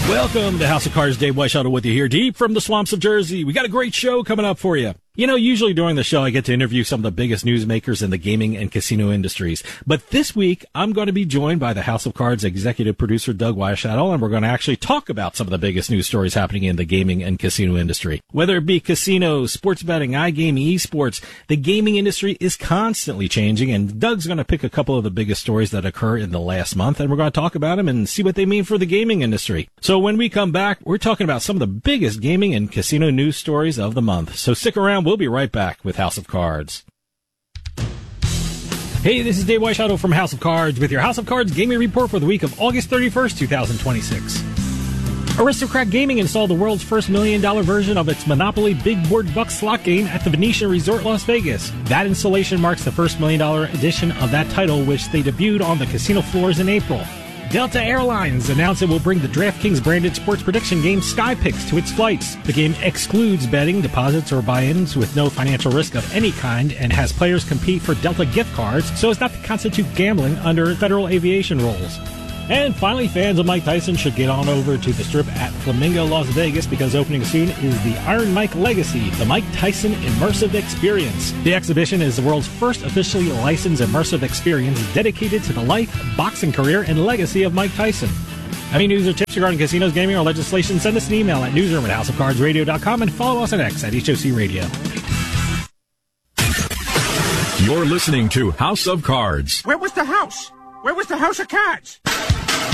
Welcome to House of Cards. Dave Weishuttle with you here, deep from the swamps of Jersey. We got a great show coming up for you. You know, usually during the show, I get to interview some of the biggest newsmakers in the gaming and casino industries. But this week, I'm going to be joined by the House of Cards executive producer, Doug Weishuttle, and we're going to actually talk about some of the biggest news stories happening in the gaming and casino industry. Whether it be casinos, sports betting, iGaming, esports, the gaming industry is constantly changing, and Doug's going to pick a couple of the biggest stories that occur in the last month, and we're going to talk about them and see what they mean for the gaming industry. So when we come back, we're talking about some of the biggest gaming and casino news stories of the month. So stick around. We'll be right back with House of Cards. Hey, this is Dave Weishuttle from House of Cards with your House of Cards gaming report for the week of August 31st, 2026. Aristocrat Gaming installed the world's first $1 million version of its Monopoly Big Board Bucks slot game at the Venetian Resort Las Vegas. That installation marks the first $1 million edition of that title, which they debuted on the casino floors in April. Delta Airlines announced it will bring the DraftKings branded sports prediction game Sky Picks to its flights. The game excludes betting, deposits, or buy-ins with no financial risk of any kind and has players compete for Delta gift cards so as not to constitute gambling under federal aviation rules. And finally, fans of Mike Tyson should get on over to the Strip at Flamingo, Las Vegas, because opening soon is the Iron Mike Legacy, the Mike Tyson Immersive Experience. The exhibition is the world's first officially licensed immersive experience dedicated to the life, boxing career, and legacy of Mike Tyson. Any news or tips regarding casinos, gaming, or legislation, send us an email at newsroom@houseofcardsradio.com and follow us on X at HOC Radio. You're listening to House of Cards. Where was the house? Where was the House of Cards?